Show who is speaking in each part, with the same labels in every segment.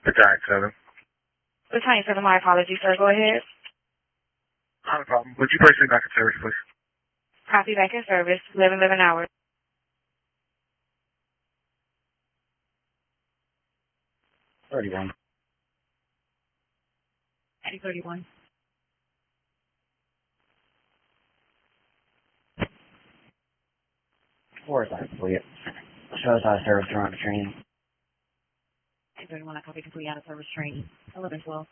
Speaker 1: Battalion 7.
Speaker 2: Battalion 7, my apologies, sir. Go ahead.
Speaker 1: Not a problem. Would you place me back in service, please?
Speaker 2: Copy, back in service. 11 hours.
Speaker 3: 31.
Speaker 2: 31.
Speaker 3: Four is not complete. Shows out of service during the training.
Speaker 2: 31, I copy complete out of service training. 11-12.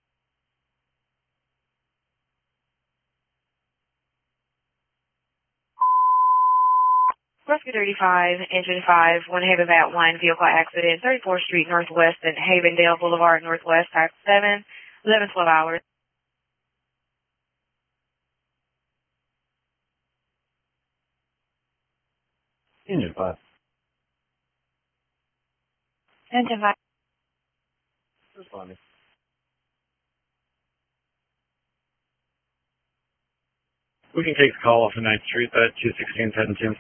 Speaker 2: Rescue 35, Engine 5, One Haven Vat 1, vehicle accident, 34th Street Northwest and Havendale Boulevard Northwest, type 7, 11-12 hours.
Speaker 3: Engine 5.
Speaker 2: Engine 5.
Speaker 3: Responding.
Speaker 4: We can take the call off of 9th Street at 216-17.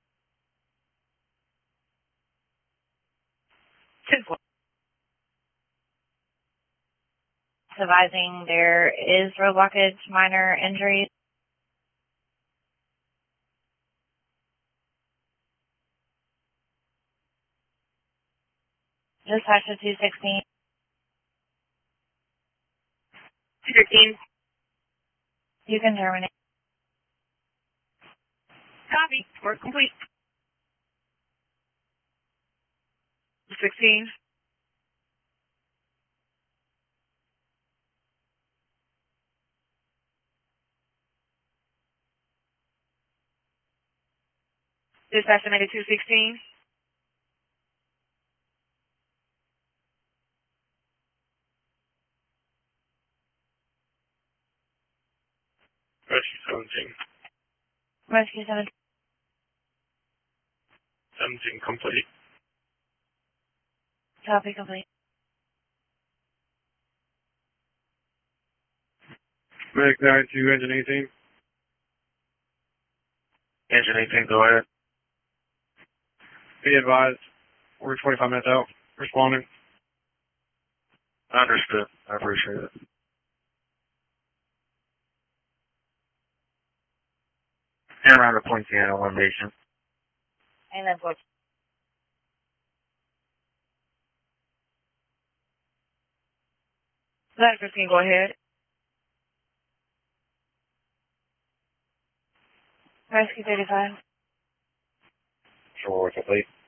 Speaker 2: 10-4. Advising there is road blockage, minor injuries. Dispatch to 216. 216. You can terminate. Copy. Work complete. 16. Dispatch to 216.
Speaker 4: Rescue 17.
Speaker 2: Rescue 7.
Speaker 4: 17 complete.
Speaker 2: Copy complete.
Speaker 4: Medic 9 to Engine 18.
Speaker 1: Engine 18, go ahead.
Speaker 4: Be advised, we're 25 minutes out. Responding.
Speaker 1: Understood. I appreciate it. And around the Poinciana elevation.
Speaker 2: And then what? That 15, go ahead. Rescue 35.
Speaker 3: Sure, complete.